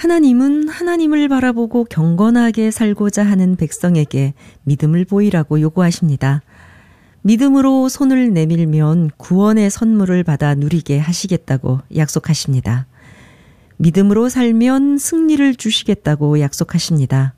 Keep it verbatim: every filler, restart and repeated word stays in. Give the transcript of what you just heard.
하나님은 하나님을 바라보고 경건하게 살고자 하는 백성에게 믿음을 보이라고 요구하십니다. 믿음으로 손을 내밀면 구원의 선물을 받아 누리게 하시겠다고 약속하십니다. 믿음으로 살면 승리를 주시겠다고 약속하십니다.